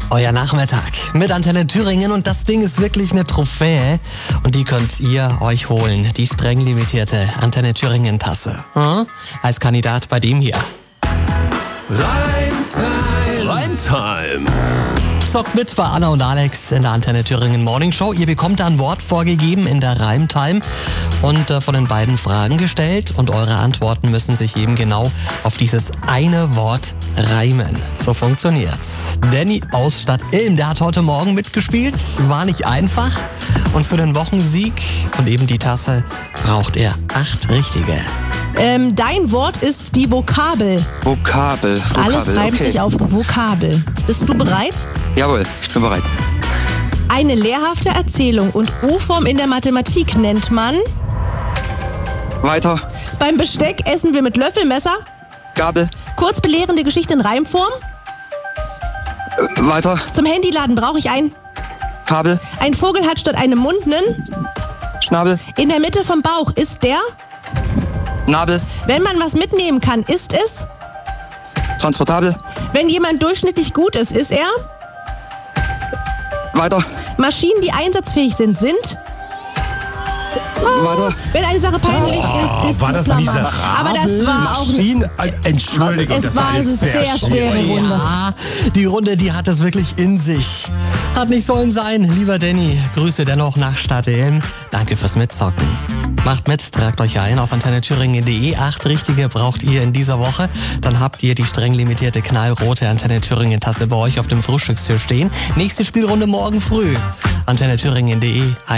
Euer Nachmittag mit Antenne Thüringen und das Ding ist wirklich eine Trophäe und die könnt ihr euch holen. Die streng limitierte Antenne Thüringen Tasse. Als Kandidat bei dem hier. Reimtime. Zockt mit bei Anna und Alex in der Antenne Thüringen Morning Show. Ihr bekommt da ein Wort vorgegeben in der Reimtime und von den beiden Fragen gestellt und eure Antworten müssen sich eben genau auf dieses eine Wort reimen. So funktioniert's. Danny aus Stadt Ilm, der hat heute Morgen mitgespielt. War nicht einfach und für den Wochensieg und eben die Tasse braucht er 8 richtige. Dein Wort ist die Vokabel. Vokabel. Alles reimt okay. sich auf Vokabel. Bist du bereit? Jawohl, ich bin bereit. Eine lehrhafte Erzählung und U-Form in der Mathematik nennt man. Weiter. Beim Besteck essen wir mit Löffelmesser. Gabel. Kurz belehrende Geschichte in Reimform. Weiter. Zum Handyladen brauche ich ein. Kabel. Ein Vogel hat statt einem Mund nen. Schnabel. In der Mitte vom Bauch ist der. Nabel. Wenn man was mitnehmen kann, ist es. Transportabel. Wenn jemand durchschnittlich gut ist, ist er. Weiter. Maschinen, die einsatzfähig sind. Weiter. Wenn eine Sache peinlich ist war es das normal. miserabel? Aber das war auch. Entschuldigung, Es das war war eine jetzt sehr schwere Runde. Ja, die Runde, die hat es wirklich in sich. Hat nicht sollen sein, lieber Danny. Grüße dennoch nach Stadt Ilm. Danke fürs Mitzocken. Macht mit, tragt euch ein auf antennethüringen.de. 8 richtige braucht ihr in dieser Woche. Dann habt ihr die streng limitierte knallrote Antenne Thüringen Tasse bei euch auf dem Frühstückstisch stehen. Nächste Spielrunde morgen früh. antennethüringen.de.